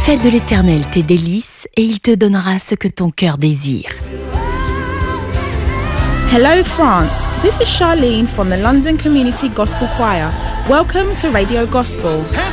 Fais de l'Éternel tes délices et il te donnera ce que ton cœur désire. Hello France, this is Charlene from the London Community Gospel Choir. Welcome to Radio Gospel.